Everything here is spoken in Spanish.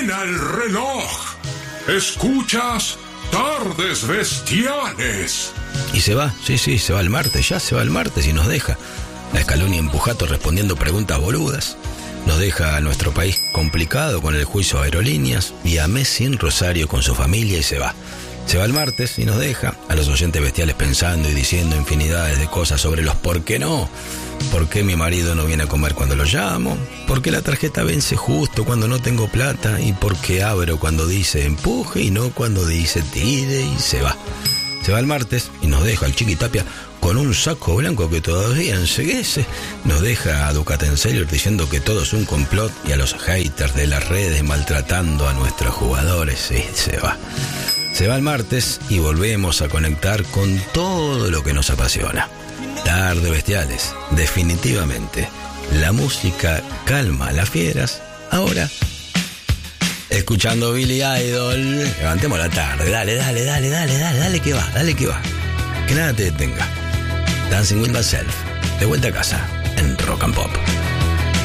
Suena el reloj. Escuchas Tardes Bestiales. Y se va, sí, se va el martes, ya se va el martes y nos deja. La Scaloni en Pujato respondiendo preguntas boludas. Nos deja a nuestro país complicado con el juicio a aerolíneas y a Messi en Rosario con su familia y se va. Se va el martes y nos deja a los oyentes bestiales pensando y diciendo infinidades de cosas sobre los por qué no. ¿Por qué mi marido no viene a comer cuando lo llamo? ¿Por qué la tarjeta vence justo cuando no tengo plata? ¿Y por qué abro cuando dice empuje y no cuando dice tire? Y se va. Se va el martes y nos deja al Chiqui Tapia con un saco blanco que todavía enceguece. Nos deja a Ducatenseller diciendo que todo es un complot y a los haters de las redes maltratando a nuestros jugadores. Y se va. Se va el martes y volvemos a conectar con todo lo que nos apasiona. Tardes Bestiales, definitivamente. La música calma a las fieras. Ahora, escuchando Billy Idol. Levantemos la tarde. Dale que va. Que nada te detenga. Dancing with Myself. De vuelta a casa en Rock and Pop.